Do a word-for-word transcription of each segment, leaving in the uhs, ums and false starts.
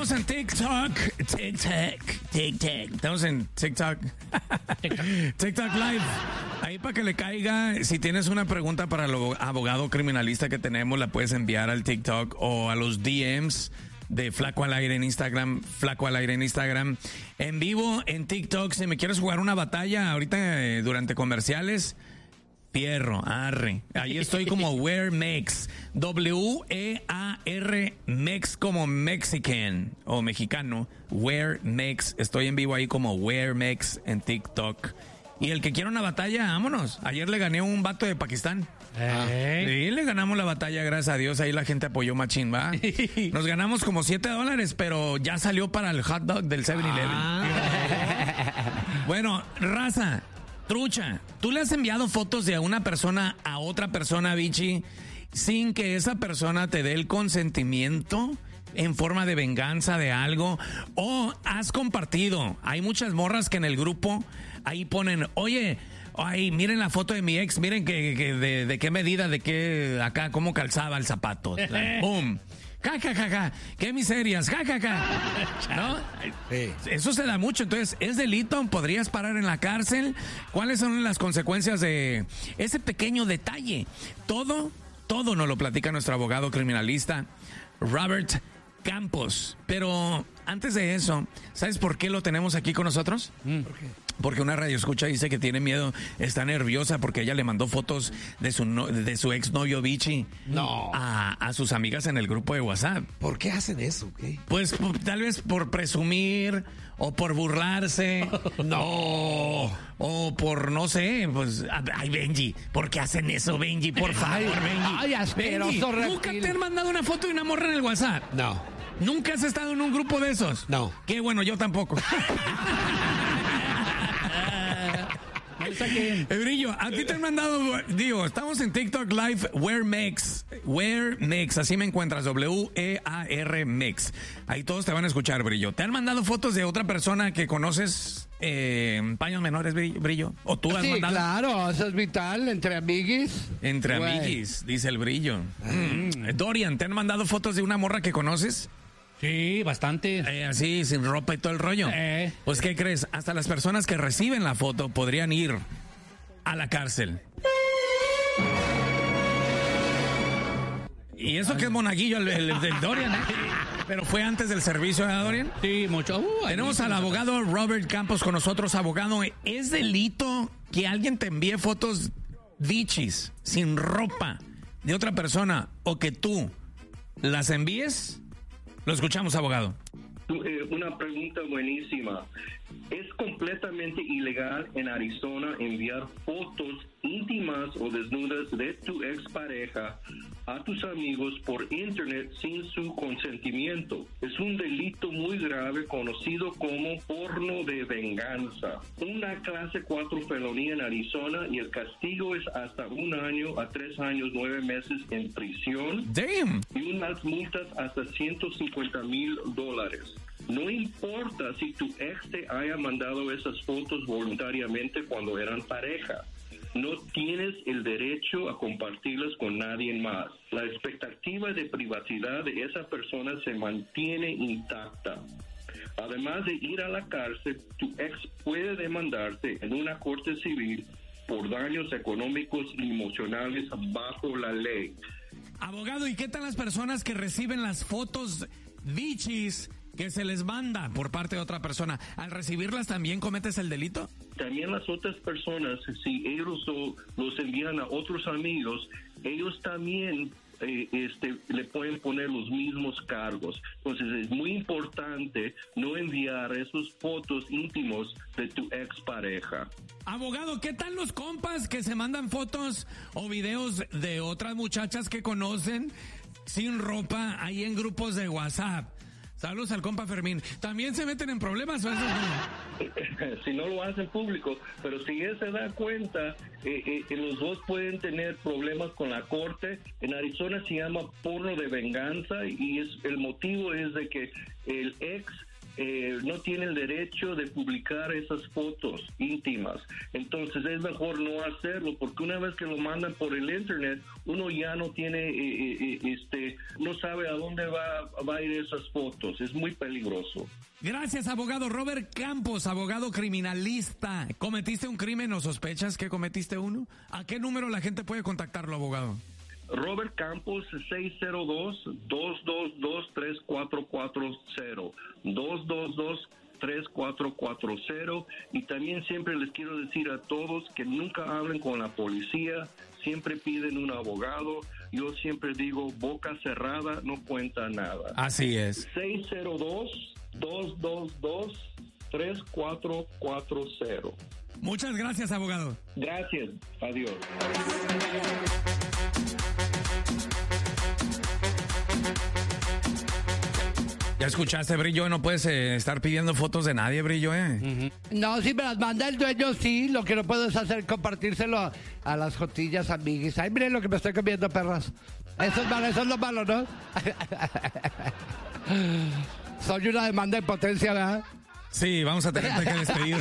Estamos en TikTok. TikTok. TikTok. Estamos en TikTok. TikTok Live. Ahí para que le caiga. Si tienes una pregunta para el abogado criminalista que tenemos, la puedes enviar al TikTok o a los D Ms de Flaco al Aire en Instagram. Flaco al Aire en Instagram. En vivo en TikTok. Si me quieres jugar una batalla ahorita eh, durante comerciales. Fierro, arre. Ahí estoy como Wear Mex. W E A R Mex como Mexican o mexicano. Wear Mex. Estoy en vivo ahí como Wear Mex en TikTok. Y el que quiera una batalla, vámonos. Ayer le gané a un vato de Pakistán. ¿Eh? Sí, le ganamos la batalla, gracias a Dios. Ahí la gente apoyó machín, ¿va? Nos ganamos como siete dólares, pero ya salió para el hot dog del seven eleven. Ah. Bueno, raza. Trucha, ¿tú le has enviado fotos de una persona a otra persona, Vichy, sin que esa persona te dé el consentimiento en forma de venganza de algo? ¿O has compartido? Hay muchas morras que en el grupo ahí ponen, oye, ay, miren la foto de mi ex, miren que, que de, de qué medida, de qué acá, cómo calzaba el zapato. ¡Pum! Ja, ja, ja, ja, qué miserias, ja, ja, ja. ¿No? Sí. Eso se da mucho, entonces, ¿es delito? ¿Podrías parar en la cárcel? ¿Cuáles son las consecuencias de ese pequeño detalle? Todo, todo nos lo platica nuestro abogado criminalista, Robert Campos. Pero antes de eso, ¿sabes por qué lo tenemos aquí con nosotros? Mm. ¿Por qué? Porque una radioescucha dice que tiene miedo, está nerviosa porque ella le mandó fotos de su no, de su exnovio Vichy no. a, a sus amigas en el grupo de WhatsApp. ¿Por qué hacen eso? ¿Qué? Pues por, tal vez por presumir o por burlarse. No. O, o por, no sé, pues, ay, Benji, ¿por qué hacen eso, Benji? Por favor, ay, Benji. Ay, asqueroso. Benji, ¿nunca te han mandado una foto de una morra en el WhatsApp? No. ¿Nunca has estado en un grupo de esos? No. Qué bueno, yo tampoco. El brillo, a ti te han mandado, digo, estamos en TikTok Live, Wear Mex, Wear Mex, así me encuentras, W E A R Mex. Ahí todos te van a escuchar, Brillo. ¿Te han mandado fotos de otra persona que conoces eh, en paños menores, Brillo? ¿O tú has sí, mandado? Claro, eso es vital, entre amiguis. Entre Güey. amiguis, dice el Brillo. Mm. Dorian, ¿te han mandado fotos de una morra que conoces? Sí, bastante. Eh, así, sin ropa y todo el rollo. Eh. Pues, ¿qué crees? Hasta las personas que reciben la foto podrían ir a la cárcel. Y eso que es monaguillo el, el, el del Dorian, ¿eh? Pero fue antes del servicio, ¿eh, Dorian? Sí, mucho. Uh, Tenemos al abogado Robert Campos con nosotros. Abogado, ¿es delito que alguien te envíe fotos bichis, sin ropa, de otra persona, o que tú las envíes? Lo escuchamos, abogado. Una pregunta buenísima. ¿Es completamente ilegal en Arizona enviar fotos íntimas o desnudas de tu expareja a tus amigos por internet sin su consentimiento? Es un delito muy grave conocido como porno de venganza. Una clase cuatro felonía en Arizona y el castigo es hasta un año a tres años, nueve meses en prisión. Damn. Y unas multas hasta ciento cincuenta mil dólares. No importa si tu ex te haya mandado esas fotos voluntariamente cuando eran pareja. No tienes el derecho a compartirlas con nadie más. La expectativa de privacidad de esa persona se mantiene intacta. Además de ir a la cárcel, tu ex puede demandarte en una corte civil por daños económicos y emocionales bajo la ley. Abogado, ¿y qué tal las personas que reciben las fotos bichis que se les manda por parte de otra persona? ¿Al recibirlas también cometes el delito? También las otras personas, si ellos lo, los envían a otros amigos, ellos también eh, este, le pueden poner los mismos cargos. Entonces es muy importante no enviar esos fotos íntimos de tu expareja. Abogado, ¿qué tal los compas que se mandan fotos o videos de otras muchachas que conocen sin ropa ahí en grupos de WhatsApp? Saludos al compa Fermín. ¿También se meten en problemas o eso no? Si no lo hacen público, pero si él se da cuenta, eh, eh, los dos pueden tener problemas con la corte. En Arizona se llama porno de venganza y es el motivo es de que el ex eh, no tiene el derecho de publicar esas fotos íntimas. Entonces es mejor no hacerlo, porque una vez que lo mandan por el internet, uno ya no tiene, eh, eh, este, no sabe a dónde va, va a ir esas fotos. Es muy peligroso. Gracias, abogado Robert Campos, abogado criminalista. ¿Cometiste un crimen o sospechas que cometiste uno? ¿A qué número la gente puede contactarlo, abogado? Robert Campos, seis cero dos, dos dos dos, tres cuatro cuatro cero, dos dos dos, tres cuatro cuatro cero. Y también siempre les quiero decir a todos que nunca hablen con la policía, siempre piden un abogado. Yo siempre digo, boca cerrada no cuenta nada. Así es. seis cero dos, dos dos dos, tres cuatro cuatro cero. Muchas gracias, abogado. Gracias. Adiós. Ya escuchaste, Brillo, no puedes eh, estar pidiendo fotos de nadie, Brillo, ¿eh? Uh-huh. No, si me las manda el dueño, sí. Lo que no puedo es hacer compartírselo a, a las jotillas, amiguis. Ay, miren lo que me estoy comiendo, perras. Eso es malo, eso es lo malo, ¿no? Soy una demanda de potencia, ¿verdad? Sí, vamos a tener que despedir.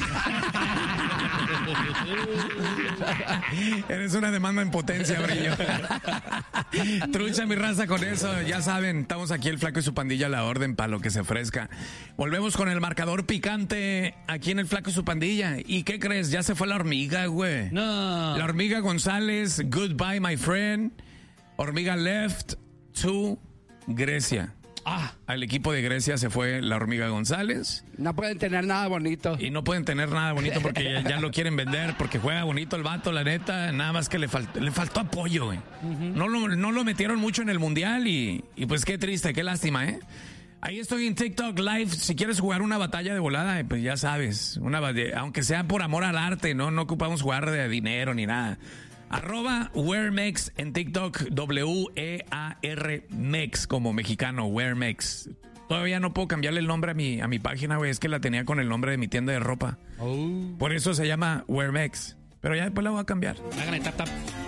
Eres una demanda en potencia, Brillo. Trucha mi raza con eso. Ya saben, estamos aquí el Flaco y su pandilla a la orden para lo que se ofrezca. Volvemos con el marcador picante aquí en el Flaco y su pandilla. ¿Y qué crees? Ya se fue la hormiga, güey. No. La hormiga González, goodbye, my friend. Hormiga left to Grecia. Ah. Al equipo de Grecia se fue la hormiga González. No pueden tener nada bonito. Y no pueden tener nada bonito porque ya, ya lo quieren vender, porque juega bonito el vato, la neta. Nada más que le, falt, le faltó apoyo, güey. Uh-huh. No, lo, no lo metieron mucho en el mundial y, y pues qué triste, qué lástima, ¿eh? Ahí estoy en TikTok Live. Si quieres jugar una batalla de volada, pues ya sabes. Una, aunque sea por amor al arte, ¿no? No ocupamos jugar de dinero ni nada. Arroba Wearmex en TikTok, W E A R Mex, como mexicano, Wearmex. Todavía no puedo cambiarle el nombre a mi, a mi página, güey. Es que la tenía con el nombre de mi tienda de ropa. Oh. Por eso se llama Wearmex. Pero ya después la voy a cambiar. Háganle tap tap.